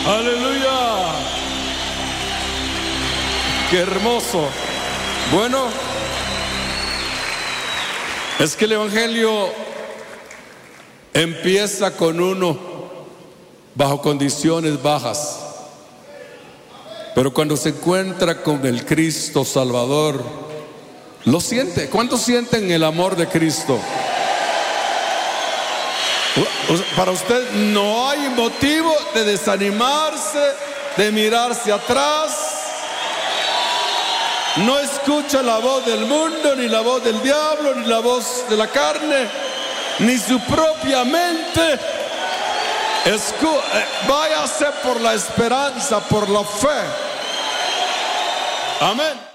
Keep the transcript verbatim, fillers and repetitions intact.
Aleluya. Qué hermoso. Bueno, es que el evangelio empieza con uno bajo condiciones bajas, pero cuando se encuentra con el Cristo Salvador, lo siente. ¿Cuántos sienten el amor de Cristo? Para usted no hay motivo de desanimarse, de mirarse atrás. No escucha la voz del mundo, ni la voz del diablo, ni la voz de la carne, ni su propia mente. Escu- eh, váyase por la esperanza, por la fe. Amén.